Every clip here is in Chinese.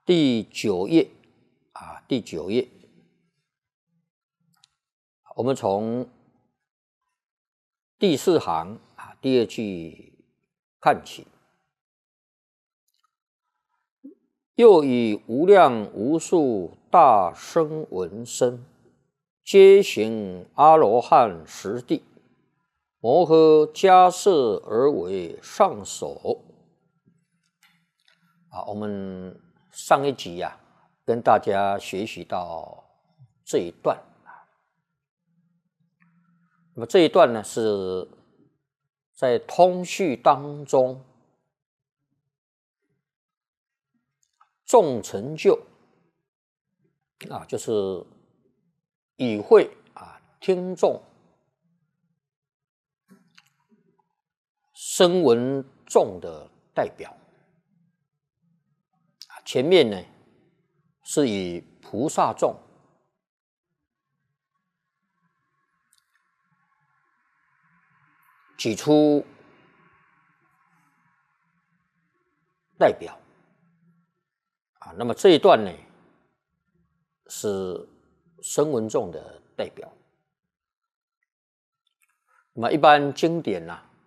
第9页第9页，我们从第4行第2句看起。又以无量无数大声闻身，皆行阿罗汉实地，摩诃迦摄而为上首。我们上一集跟大家学习到这一段。那么这一段呢，是在通序当中众成就就是与会听众声闻众的代表。前面呢是以菩萨众举出代表那么这一段呢是声闻众的代表。那么一般经典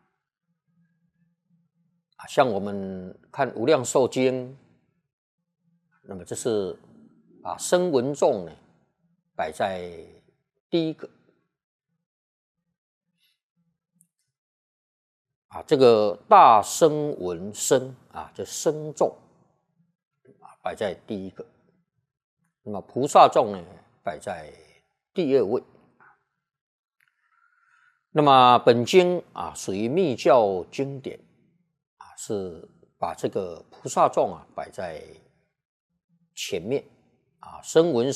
像我们看《无量寿经》，那么这是声闻众呢摆在第一个这个大声闻身这声众摆在第一个，那么菩萨众呢摆在第2位。那么本经属于密教经典是把这个菩萨众摆在前面声闻